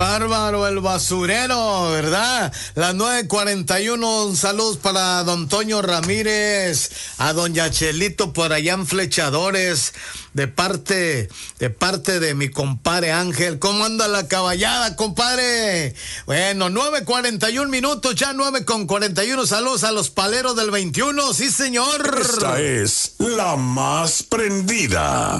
Bárbaro el basurero, ¿verdad? Las 9:41, un saludo para don Toño Ramírez, a doña Chelito por allá en Flechadores, de parte de mi compadre Ángel. ¿Cómo anda la caballada, compadre? Bueno, 9:41 minutos, ya 9:41, saludos a los paleros del 21, sí señor. Esta es la más prendida.